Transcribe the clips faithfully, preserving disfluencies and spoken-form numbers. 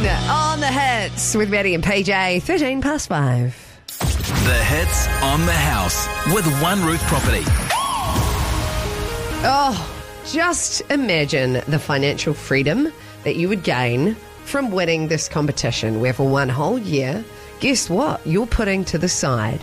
on the hits with Maddie and P J, thirteen past five. The hits on the house with One Roof Property. Oh, just imagine the financial freedom that you would gain from winning this competition, where for one whole year, guess what? You're putting to the side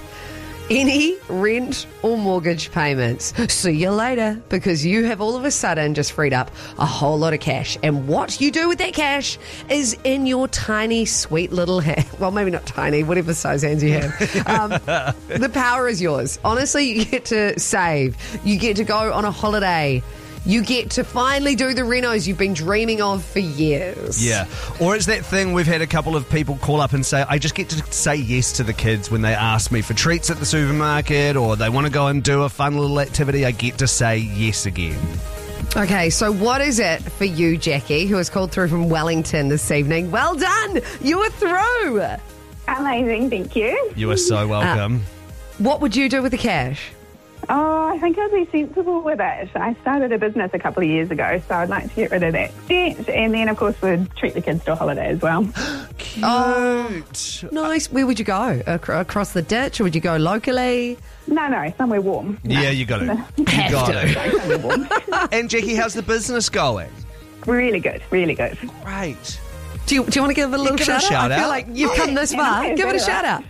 any rent or mortgage payments. See you later, because you have all of a sudden just freed up a whole lot of cash. And what you do with that cash is in your tiny, sweet little hand. Well, maybe not tiny, whatever size hands you have. Um, the power is yours. Honestly, you get to save. You get to go on a holiday. You get to finally do the renos you've been dreaming of for years. Yeah. Or it's that thing we've had a couple of people call up and say, I just get to say yes to the kids when they ask me for treats at the supermarket or they want to go and do a fun little activity. I get to say yes again. Okay, so what is it for you, Jackie, who has called through from Wellington this evening? Well done! You were through! Amazing, thank you. You are so welcome. Uh, what would you do with the cash? Oh, I think I'd be sensible with it. I started a business a couple of years ago, so I'd like to get rid of that debt, and then, of course, we'd treat the kids to a holiday as well. Cute. Oh, nice. Where would you go? Ac- across the ditch, or would you go locally? No, no, somewhere warm. Yeah, No. you got it. You Have got to. it. Somewhere warm. And Jackie, how's the business going? Really good, really good. Great. Do you, do you want to give a little give it a shout, shout out? I feel out. like you've come this Yeah, far. no, Give it a better. shout out.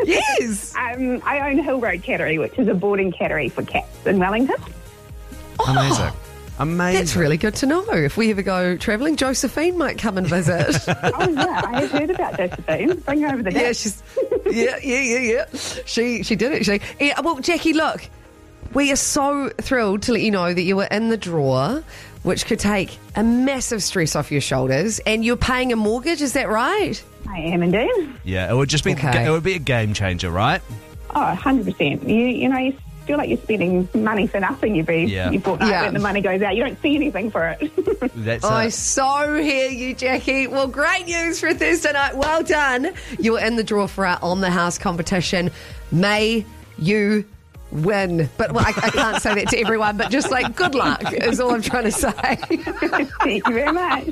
Yes. Um, I own Hill Road Cattery, which is a boarding cattery for cats in Wellington. Amazing. Amazing. That's really good to know. If we ever go travelling, Josephine might come and visit. Oh, yeah, I have heard about Josephine. Bring her over the Yeah, ditch. she's yeah, yeah, yeah, yeah. She she did it. She yeah, well, Jackie, look, we are so thrilled to let you know that you were in the draw, which could take a massive stress off your shoulders, and you're paying a mortgage. Is that right? I am indeed. Yeah, it would just be Okay. it would be a game changer, right? Oh, one hundred percent. You, you know, you feel like you're spending money for nothing every, Yeah. every fortnight Yeah. when the money goes out. You don't see anything for it. That's I it. so hear you, Jackie. Well, great news for Thursday night. Well done. You were in the draw for our On the House competition. May you win. But well, I, I can't say that to everyone, but just like good luck is all I'm trying to say. Thank you very much.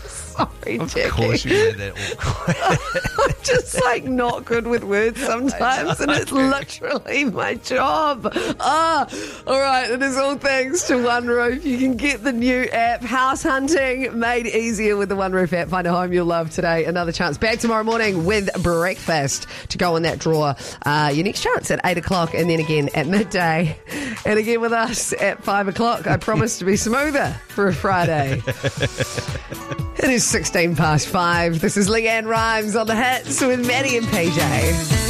Sorry, Of Jackie. course you made that awkward. I'm just like not good with words sometimes, and it's literally my job. Ah, all right. It is all thanks to One Roof. You can get the new app, House Hunting, made easier with the One Roof app. Find a home you'll love today. Another chance back tomorrow morning with breakfast to go in that draw. Uh, your next chance at eight o'clock, and then again at midday, and again with us at five o'clock. I promise to be smoother for a Friday. It is sixteen past five. This is Leanne Rhymes on the hits with Maddie and P J.